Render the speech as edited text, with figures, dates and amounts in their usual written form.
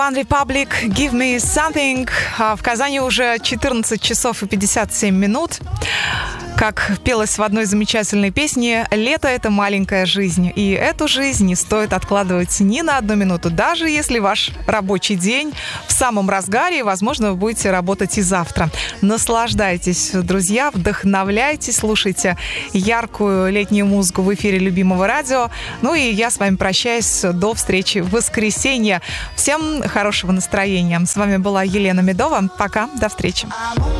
One Republic, Give Me Something. В Казани уже 14 часов и 57 минут. Как пелось в одной замечательной песне, лето — это маленькая жизнь. И эту жизнь не стоит откладывать ни на одну минуту, даже если ваш рабочий день в самом разгаре, и, возможно, вы будете работать и завтра. Наслаждайтесь, друзья, вдохновляйтесь, слушайте яркую летнюю музыку в эфире любимого радио. Ну и я с вами прощаюсь до встречи в воскресенье. Всем хорошего настроения. С вами была Елена Медова. Пока, до встречи.